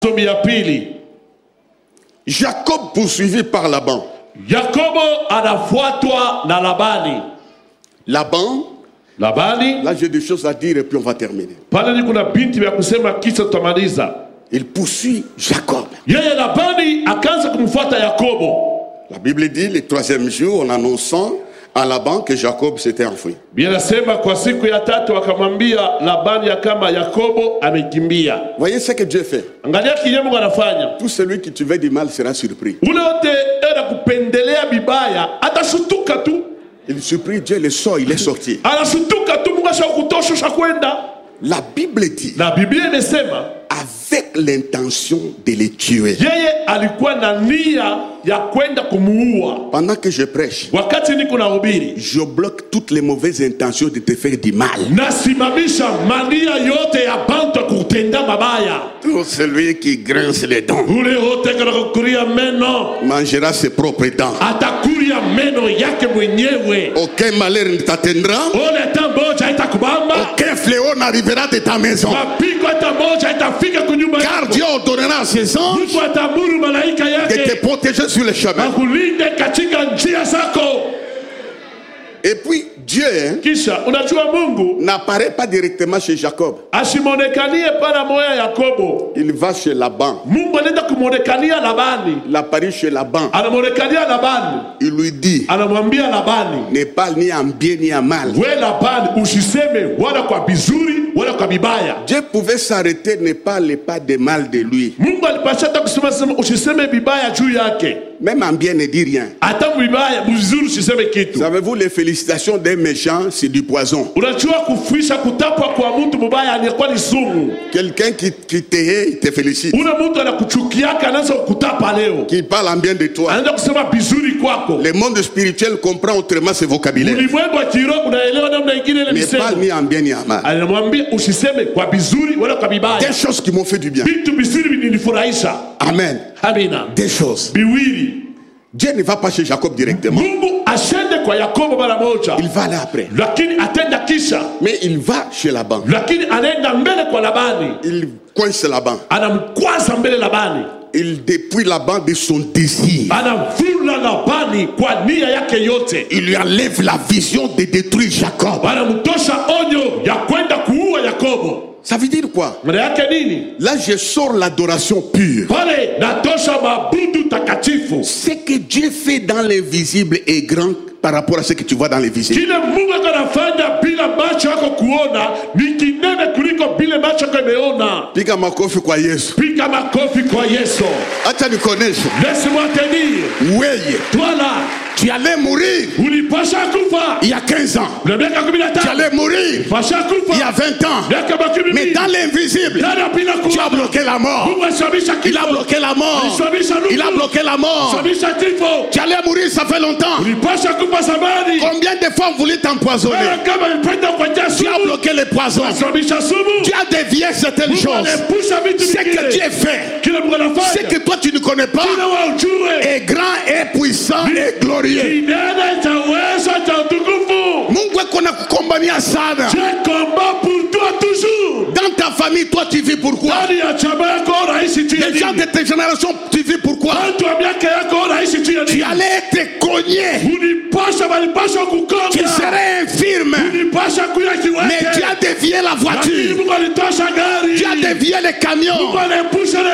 Jacob poursuivi par Laban. Yakobo anafuatwa na Labani. Labani. Là j'ai des choses à dire et puis on va terminer. Pale ni kuna binti vya kusema kisha tutamaliza. Il poursuit Jacob. Yeye Labani akaanza kumfuata Yakobo. La Bible dit le troisième jour en annonçant à Laban que Jacob s'était enfui. Bien nasema kwa siku ya tatu akamwambia Labani ya kama Yakobo amekimbia. Voyez ce que Dieu fait. Angalia kile Mungu anafanya. Tout celui qui te veut du mal sera surpris. Ule wote era kupendelea bibaya atashutuka tu. Il surprit Dieu, le sort, il est sorti. Anashutuka tu, Mungu ashakutosha kwenda. La Bible dit, na Biblia imesema avec l'intention de les tuer. Yeye alikuwa na nia ya kwenda kumuua. Pendant que je prêche, wakati niko nahubiri, je bloque toutes les mauvaises intentions de te faire du mal. Nasimamisha mania yote ya bantu kutenda mabaya. Tout celui qui grince les dents ule wote kukuria meno mangera ses propres dents. Atakuria meno yake mwenyewe. Aucun malheur ne t'atteindra. Ole tamboja itakubamba. Aucun fléau n'arrivera de ta maison. Mapiko tamboja itafika kunyumba yako. Car Dieu ordonnera à ses anges de te protéger sur le chemin. Et puis Dieu n'apparaît pas directement chez Jacob. Il va chez Laban. Il apparaît chez Laban. Il lui dit, ne parle ni en bien ni en mal. Dieu pouvait s'arrêter, ne parle pas de mal de lui. Même en bien ne dit rien. Savez-vous, les félicitations d'un méchant, c'est du poison. Quelqu'un qui te hait, il te félicite. Qui parle en bien de toi. Le monde spirituel comprend autrement ce vocabulaire. Ne parle ni en bien ni en mal. Des choses qui m'ont fait du bien. Amen. Des choses. Dieu ne va pas chez Jacob directement. Il va aller après. Mais il va chez Laban. Il coince Laban. Il dépouille Laban de son désir. Il lui enlève la vision de détruire Jacob. Ça veut dire quoi? Là je sors l'adoration pure. Ce que Dieu fait dans l'invisible est grand par rapport à ce que tu vois dans l'invisible. Piga makofi kwa Yesu. Acha nikonese. Laisse-moi te dire. Weye. Toi là. Tu allais mourir il y a 15 ans. Tu allais mourir il y a 20 ans. Mais dans l'invisible, tu as bloqué la mort. Il a bloqué la mort. Il a bloqué la mort. Tu allais mourir, ça fait longtemps. Combien de fois on voulait t'empoisonner? Tu as bloqué les poisons. Tu as dévié certaines choses. Ce que Dieu fait, ce que toi tu ne connais pas, est grand, est puissant, est glorieux. Mungu akona kukombania sana. Je combats pour toi toujours. Dans ta famille, toi tu vis pourquoi? Les gens de ta génération, tu vis pourquoi? Tu allais être cogné. Tu serais infirme. Mais tu as dévié la voiture. Tu as dévié les camions.